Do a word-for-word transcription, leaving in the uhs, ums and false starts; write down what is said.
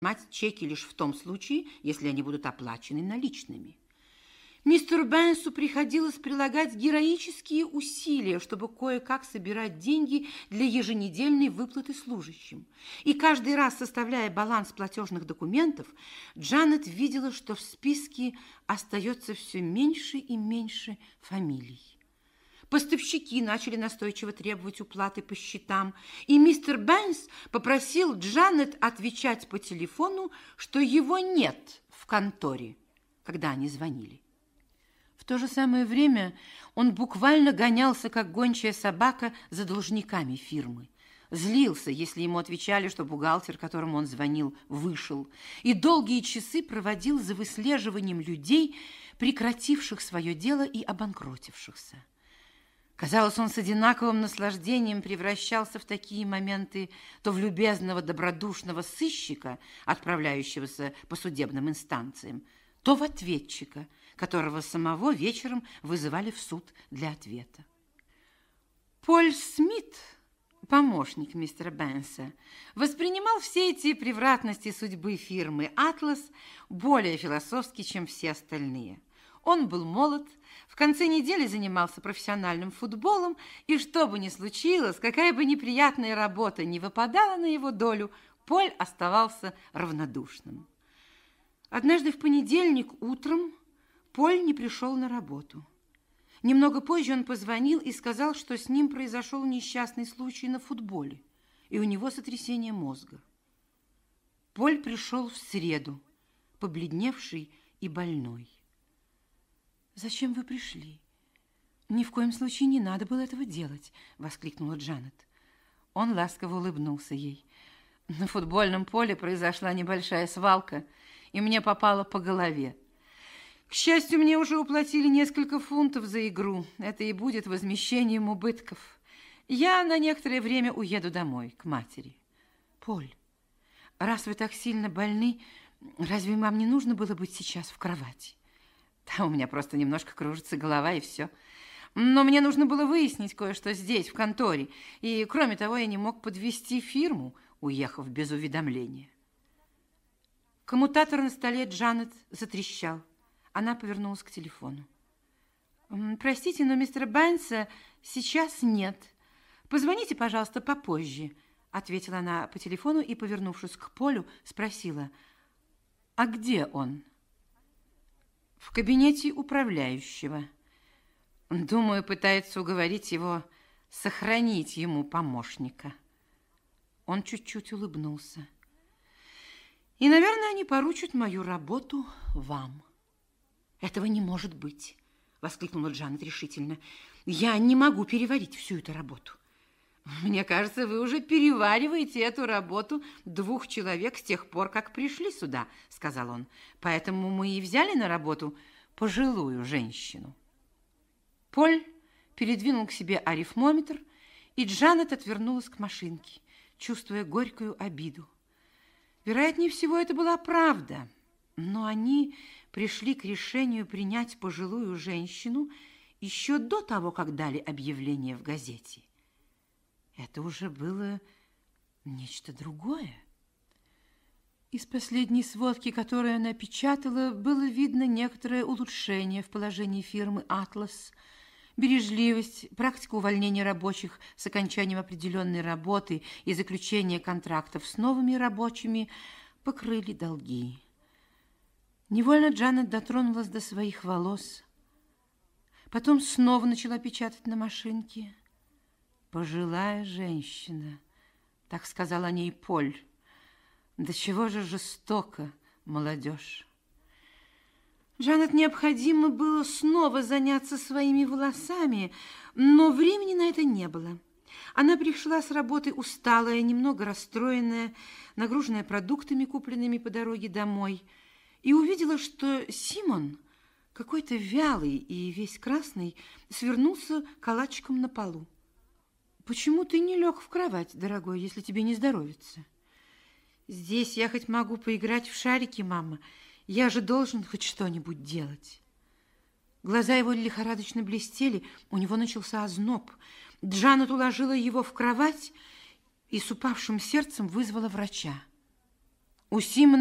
принимать чеки лишь в том случае, если они будут оплачены наличными. Мистеру Бенсу приходилось прилагать героические усилия, чтобы кое-как собирать деньги для еженедельной выплаты служащим. И каждый раз, составляя баланс платежных документов, Джанет видела, что в списке остается все меньше и меньше фамилий. Поставщики начали настойчиво требовать уплаты по счетам, и мистер Бенс попросил Джанет отвечать по телефону, что его нет в конторе, когда они звонили. В то же самое время он буквально гонялся, как гончая собака, за должниками фирмы. Злился, если ему отвечали, что бухгалтер, которому он звонил, вышел, и долгие часы проводил за выслеживанием людей, прекративших свое дело и обанкротившихся. Казалось, он с одинаковым наслаждением превращался в такие моменты то в любезного добродушного сыщика, отправляющегося по судебным инстанциям, то в ответчика, которого самого вечером вызывали в суд для ответа. Поль Смит, помощник мистера Бенса, воспринимал все эти превратности судьбы фирмы «Атлас» более философски, чем все остальные. Он был молод, в конце недели занимался профессиональным футболом, и что бы ни случилось, какая бы неприятная работа ни выпадала на его долю, Поль оставался равнодушным. Однажды в понедельник утром Поль не пришел на работу. Немного позже он позвонил и сказал, что с ним произошел несчастный случай на футболе, и у него сотрясение мозга. Поль пришел в среду, побледневший и больной. «Зачем вы пришли? Ни в коем случае не надо было этого делать», — воскликнула Джанет. Он ласково улыбнулся ей. «На футбольном поле произошла небольшая свалка, и мне попало по голове. К счастью, мне уже уплатили несколько фунтов за игру. Это и будет возмещением убытков. Я на некоторое время уеду домой, к матери». «Поль, раз вы так сильно больны, разве вам не нужно было быть сейчас в кровати?» «Да, у меня просто немножко кружится голова, и все. Но мне нужно было выяснить кое-что здесь, в конторе. И, кроме того, я не мог подвести фирму, уехав без уведомления». Коммутатор на столе Джанет затрещал. Она повернулась к телефону. «Простите, но мистера Бенса сейчас нет. Позвоните, пожалуйста, попозже», — ответила она по телефону и, повернувшись к Полю, спросила: «А где он?» «В кабинете управляющего. Думаю, пытается уговорить его сохранить ему помощника». Он чуть-чуть улыбнулся. «И, наверное, они поручат мою работу вам». «Этого не может быть», — воскликнула Джанет решительно. «Я не могу переварить всю эту работу». «Мне кажется, вы уже перевариваете эту работу двух человек с тех пор, как пришли сюда», — сказал он. «Поэтому мы и взяли на работу пожилую женщину». Поль передвинул к себе арифмометр, и Джанет отвернулась к машинке, чувствуя горькую обиду. Вероятнее всего, это была правда, но они пришли к решению принять пожилую женщину еще до того, как дали объявление в газете. Это уже было нечто другое. Из последней сводки, которую она печатала, было видно некоторое улучшение в положении фирмы «Атлас». Бережливость, практика увольнения рабочих с окончанием определенной работы и заключения контрактов с новыми рабочими покрыли долги. Невольно Джанет дотронулась до своих волос. Потом снова начала печатать на машинке. «Пожилая женщина», — так сказал о ней Поль. «Да чего же жестоко, молодежь». Джанет необходимо было снова заняться своими волосами, но времени на это не было. Она пришла с работы усталая, немного расстроенная, нагруженная продуктами, купленными по дороге домой, и увидела, что Симон, какой-то вялый и весь красный, свернулся калачиком на полу. «Почему ты не лег в кровать, дорогой, если тебе не здоровится?» «Здесь я хоть могу поиграть в шарики, мама. Я же должен хоть что-нибудь делать». Глаза его лихорадочно блестели, у него начался озноб. Джанет уложила его в кровать и с упавшим сердцем вызвала врача. У Симона